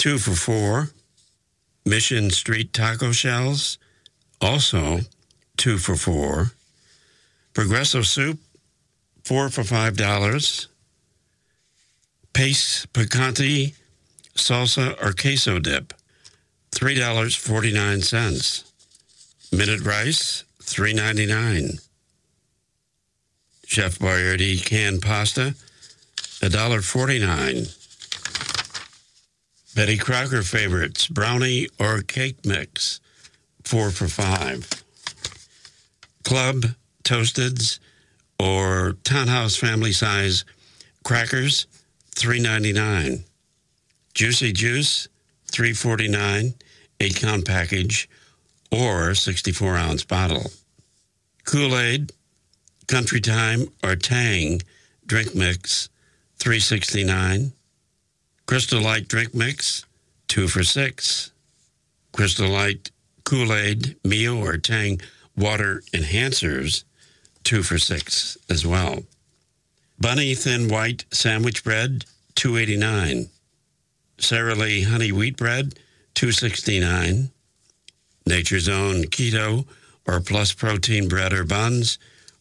2 for $4. Mission Street taco shells, also 2 for $4. Progresso soup, 4 for $5. Pace Picante salsa or queso dip, $3.49. Minute rice, $3.99. Chef Boyardee canned pasta, $1.49. Betty Crocker favorites, brownie or cake mix, 4 for $5. Club Toasteds or Townhouse family size crackers, $3.99. Juicy Juice, $3.49, 8-count package or 64-ounce bottle. Kool-Aid, Country Time or Tang drink mix, $3.69. Crystal Light drink mix, 2 for $6. Crystal Light Kool-Aid Mio or Tang water enhancers, 2 for $6 as well. Bunny thin white sandwich bread, $2.89. Sara Lee honey wheat bread, $2.69. Nature's Own keto or plus protein bread or buns,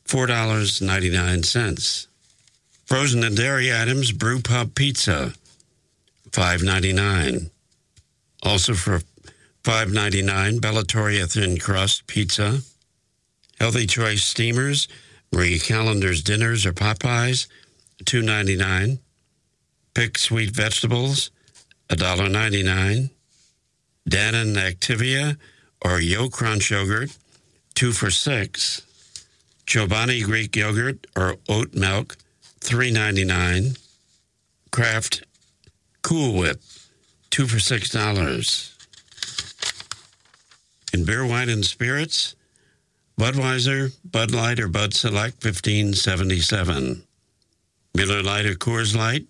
$4.99. Frozen and dairy items, Brew Pub Pizza, $5.99. Also for $5.99, Bellatoria thin crust pizza. Healthy Choice steamers, Marie Callender's dinners or Popeyes, $2.99. Pick sweet vegetables, $1.99. Dannon Activia or Yo Crunch yogurt, 2 for $6. Chobani Greek yogurt or oat milk, $3.99. Kraft Cool Whip, 2 for $6. In beer, wine, and spirits, Budweiser, Bud Light, or Bud Select, $15.77. Miller Lite or Coors Light,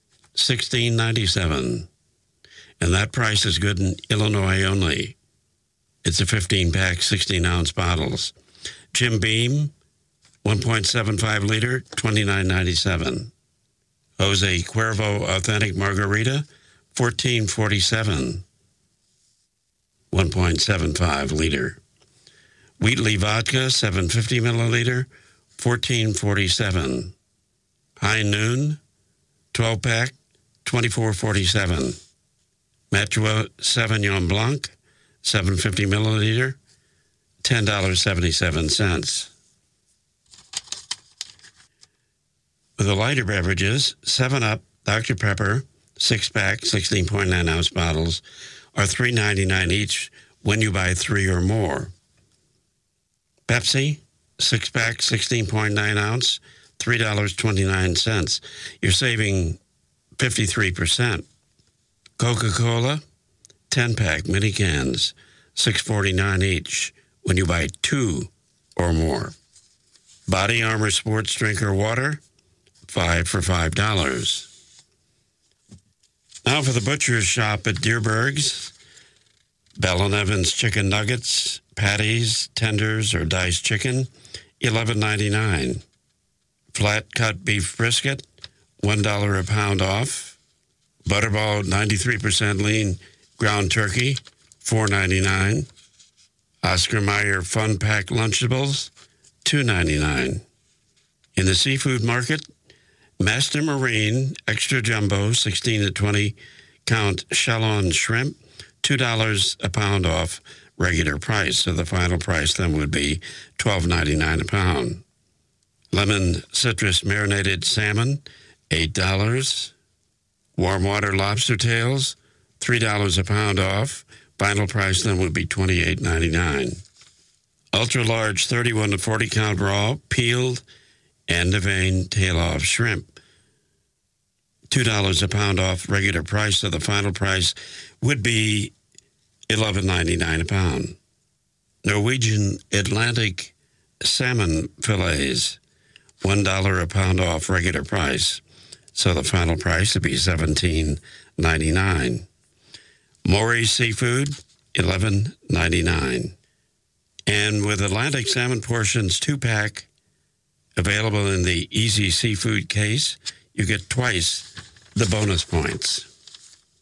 $16.97. And that price is good in Illinois only. It's a 15-pack, 16-ounce bottles. Jim Beam, 1.75 liter, $29.97. Jose Cuervo Authentic Margarita, $14.47. 1.75 liter. Wheatley Vodka, 750 milliliter, $14.47. High Noon, 12-pack, $24.47. Matua Sauvignon Blanc, 750 milliliter, $10.77. For the lighter beverages, 7-Up, Dr. Pepper, 6-pack, 16.9-ounce bottles are $3.99 each when you buy 3 or more. Pepsi, 6-pack, 16.9-ounce, $3.29. You're saving 53%. Coca-Cola, 10-pack mini cans, $6.49 each when you buy 2 or more. Body Armor sports drink or water, 5 for $5. Now for the butcher's shop at Deerberg's. Bell & Evans chicken nuggets, patties, tenders, or diced chicken, $11.99. Flat cut beef brisket, $1 a pound off. Butterball 93% lean ground turkey, $4.99. Oscar Mayer Fun Pack Lunchables, $2.99. In the seafood market, Master Marine Extra Jumbo 16 to 20 count Chalon shrimp, $2 a pound off regular price. So the final price then would be $12.99 a pound. Lemon citrus marinated salmon, $8. Warm water lobster tails, $3 a pound off. Final price then would be $28.99. Ultra large 31 to 40 count raw, peeled, and vein tail off shrimp, $2 a pound off regular price. So the final price would be $11.99 a pound. Norwegian Atlantic salmon fillets, $1 a pound off regular price. So the final price would be $17.99. Maury's Seafood, $11.99. And with Atlantic salmon portions 2-pack available in the Easy Seafood case, you get twice the bonus points.